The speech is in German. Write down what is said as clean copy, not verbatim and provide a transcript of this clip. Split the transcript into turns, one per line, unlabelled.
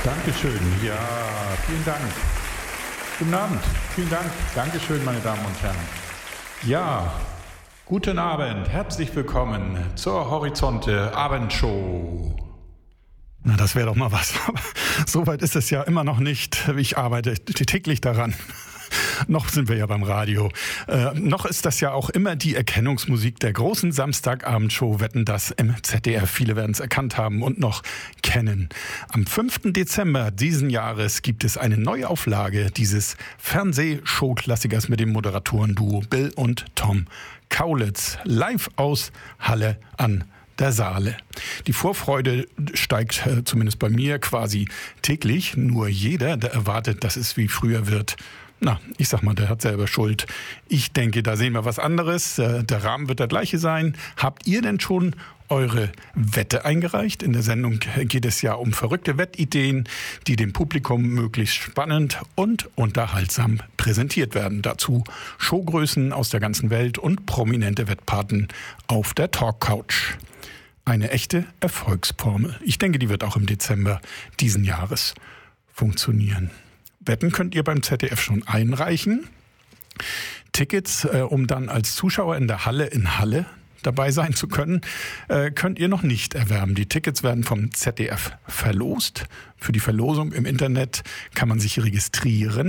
Dankeschön. Ja, vielen Dank. Guten Abend. Vielen Dank. Dankeschön, meine Damen und Herren. Ja, guten Abend. Herzlich willkommen zur Horizonte Abendshow.
Na, das wäre doch mal was. Aber so weit ist es ja immer noch nicht. Ich arbeite täglich daran. Noch sind wir ja beim Radio. Noch ist das ja auch immer die Erkennungsmusik der großen Samstagabendshow Wetten, dass im ZDF. Viele werden es erkannt haben und noch kennen. Am 5. Dezember diesen Jahres gibt es eine Neuauflage dieses Fernsehshow-Klassikers mit dem Moderatoren-Duo Bill und Tom Kaulitz. Live aus Halle an der Saale. Die Vorfreude steigt zumindest bei mir quasi täglich. Nur jeder, der erwartet, dass es wie früher wird, na, ich sag mal, der hat selber Schuld. Ich denke, da sehen wir was anderes. Der Rahmen wird der gleiche sein. Habt ihr denn schon eure Wette eingereicht? In der Sendung geht es ja um verrückte Wettideen, die dem Publikum möglichst spannend und unterhaltsam präsentiert werden. Dazu Showgrößen aus der ganzen Welt und prominente Wettpaten auf der Talkcouch. Eine echte Erfolgsformel. Ich denke, die wird auch im Dezember diesen Jahres funktionieren. Wetten könnt ihr beim ZDF schon einreichen. Tickets, um dann als Zuschauer in der Halle in Halle dabei sein zu können, könnt ihr noch nicht erwerben. Die Tickets werden vom ZDF verlost. Für die Verlosung im Internet kann man sich registrieren.